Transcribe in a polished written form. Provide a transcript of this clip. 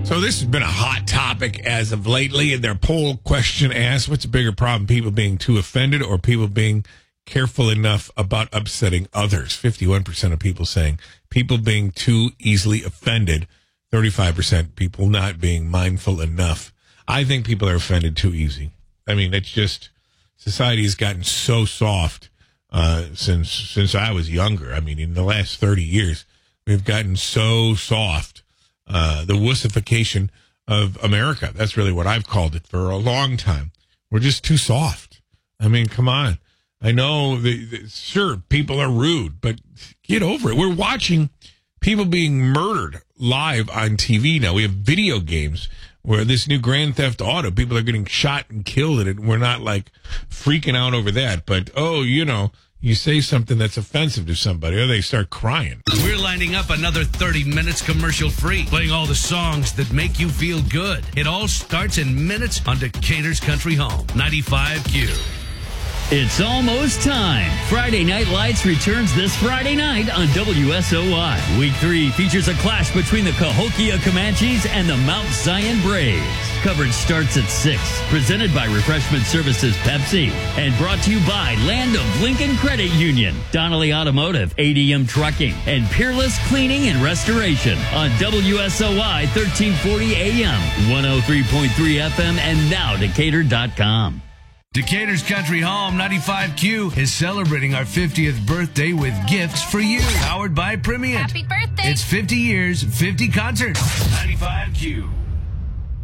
So this has been a hot topic as of lately. And their poll question asked, what's a bigger problem, people being too offended or people being careful enough about upsetting others? 51% of people saying people being too easily offended. 35% people not being mindful enough. I think people are offended too easy. I mean, it's just, society has gotten so soft since I was younger. I mean, in the last 30 years, we've gotten so soft. The wussification of America. That's really what I've called it for a long time. We're just too soft. I mean, come on. I know, sure, people are rude, but get over it. We're watching people being murdered live on TV now. We have video games where this new Grand Theft Auto, people are getting shot and killed in it. And we're not like freaking out over that. But, you say something that's offensive to somebody or they start crying. We're lining up another 30 minutes commercial free, playing all the songs that make you feel good. It all starts in minutes on Decatur's Country Home, 95Q. It's almost time. Friday Night Lights returns this Friday night on WSOY. Week 3 features a clash between the Cahokia Comanches and the Mount Zion Braves. Coverage starts at 6. Presented by Refreshment Services Pepsi. And brought to you by Land of Lincoln Credit Union, Donnelly Automotive, ADM Trucking, and Peerless Cleaning and Restoration on WSOY 1340 AM, 103.3 FM, and now Decatur.com. Decatur's Country Home 95Q is celebrating our 50th birthday with gifts for you. Powered by Primient. Happy birthday. It's 50 years, 50 concerts. 95Q.